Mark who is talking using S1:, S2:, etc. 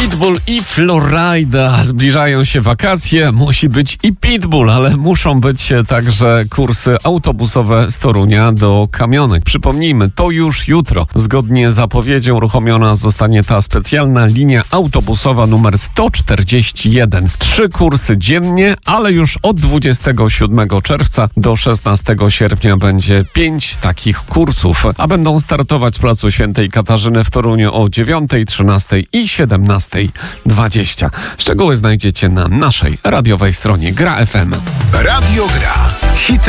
S1: Pitbull i Florida. Zbliżają się wakacje, musi być i Pitbull, ale muszą być także kursy autobusowe z Torunia do Kamionek. Przypomnijmy, to już jutro. Zgodnie z zapowiedzią uruchomiona zostanie ta specjalna linia autobusowa numer 141. 3 kursy dziennie, ale już od 27 czerwca do 16 sierpnia będzie 5 takich kursów, a będą startować z Placu Świętej Katarzyny w Toruniu o 9, 13 i 17:20. Szczegóły znajdziecie na naszej radiowej stronie Gra FM.
S2: Radio Gra. Hity